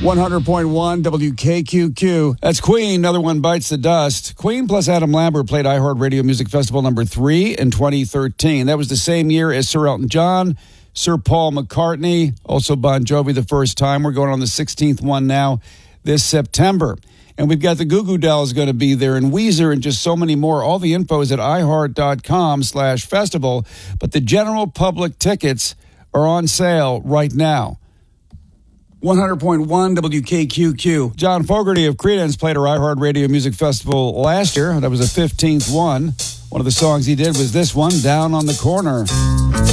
100.1 WKQQ. That's Queen. Another one bites the dust. Queen plus Adam Lambert played iHeartRadio Music Festival number 3 in 2013. That was the same year as Sir Elton John, Sir Paul McCartney, also Bon Jovi the first time. We're going on the 16th one now this September. And we've got the Goo Goo Dolls going to be there, and Weezer, and just so many more. All the info is at iHeart.com/festival. But the general public tickets are on sale right now. 100.1 WKQQ. John Fogerty of Creedence played our iHeartRadio Music Festival last year. That was the 15th one. One of the songs he did was this one, Down on the Corner.